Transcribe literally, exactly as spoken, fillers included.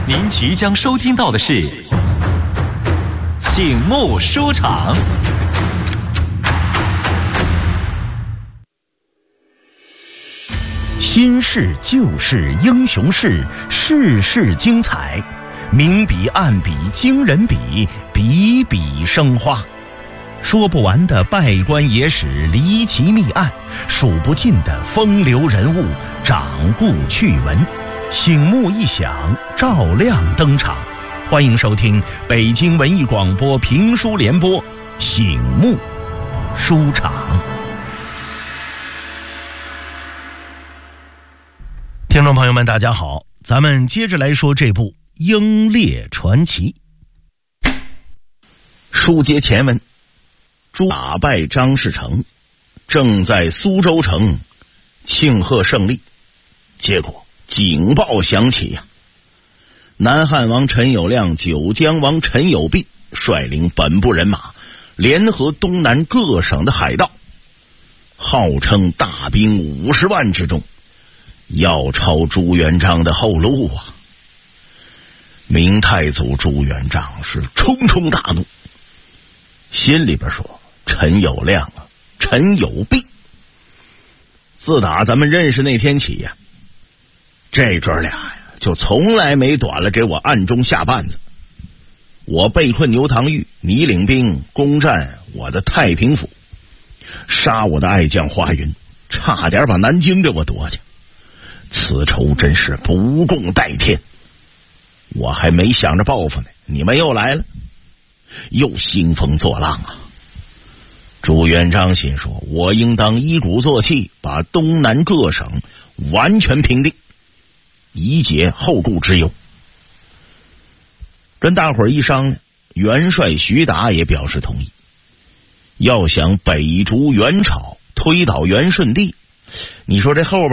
您即将收听到的是醒目书场。 新事旧事英雄事，事事精彩，明笔暗笔惊人笔，笔笔生花。说不完的拜官野史离奇密案，数不尽的风流人物掌故趣闻，醒目一响，照亮登场。欢迎收听北京文艺广播评书联播醒目书场。听众朋友们大家好，咱们接着来说这部《英烈传奇》。书接前文，朱打败张士诚，正在苏州城庆贺胜利，结果警报响起呀、啊！南汉王陈友谅、九江王陈友弼率领本部人马，联合东南各省的海盗，号称大兵五十万之众，要抄朱元璋的后路啊！明太祖朱元璋是冲冲大怒，心里边说：陈友谅啊，陈友弼，自打咱们认识那天起呀、啊，这哥俩呀就从来没短了给我暗中下绊子。我被困牛塘峪，你领兵攻占我的太平府，杀我的爱将华云，差点把南京给我夺去。此仇真是不共戴天，我还没想着报复呢，你们又来了，又兴风作浪啊！朱元璋心说，我应当一鼓作气，把东南各省完全平定，以解后顾之忧。跟大伙儿一商量，元帅徐达也表示同意。要想北逐元朝，推倒元顺帝，你说这后边